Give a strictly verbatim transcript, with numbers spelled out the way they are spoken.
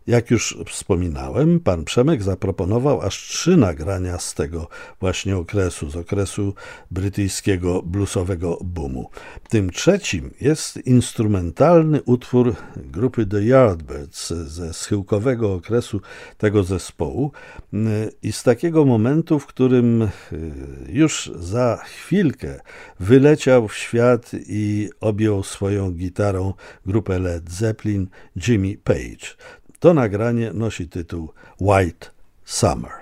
Jak już wspominałem, pan Przemek zaproponował aż trzy nagrania z tego właśnie okresu, z okresu brytyjskiego bluesowego boomu. Tym trzecim jest instrumentalny utwór grupy The Yardbirds ze schyłkowego okresu tego zespołu i z takiego momentu, w którym już za chwilkę wyleciał w świat i objął swoją gitarą grupę Led Zeppelin Jimmy Page. To nagranie nosi tytuł White Summer.